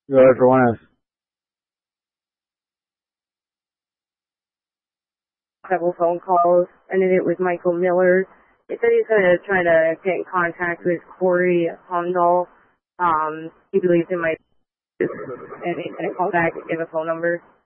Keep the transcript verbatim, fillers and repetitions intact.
Go ahead for one S. Several phone calls. Ended it with Michael Miller. He said he's going to try to get in contact with Corey Humdahl. Um, he believes it might, and he's going to call back and give a phone number.